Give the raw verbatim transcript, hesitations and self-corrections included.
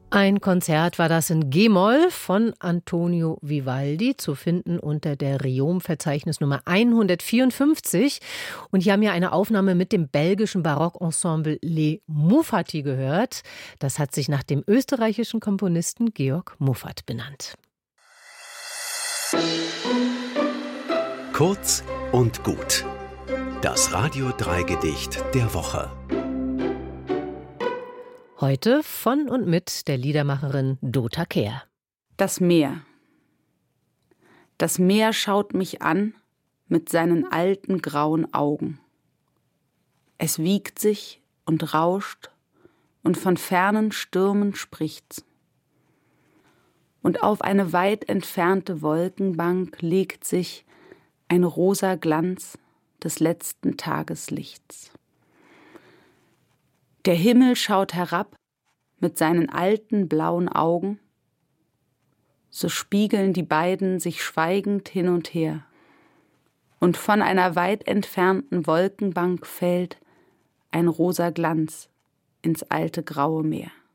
Ein Konzert war das in G-Moll von Antonio Vivaldi, zu finden unter der Riom-Verzeichnisnummer hundertvierundfünfzig. Und hier haben wir eine Aufnahme mit dem belgischen Barockensemble Les Muffati gehört. Das hat sich nach dem österreichischen Komponisten Georg Muffat benannt. Kurz und gut. Das Radio drei Gedicht der Woche. Heute von und mit der Liedermacherin Dota Kehr. Das Meer. Das Meer schaut mich an mit seinen alten grauen Augen. Es wiegt sich und rauscht und von fernen Stürmen spricht's. Und auf eine weit entfernte Wolkenbank legt sich ein rosa Glanz des letzten Tageslichts. Der Himmel schaut herab mit seinen alten blauen Augen. So spiegeln die beiden sich schweigend hin und her. Und von einer weit entfernten Wolkenbank fällt ein rosa Glanz ins alte graue Meer.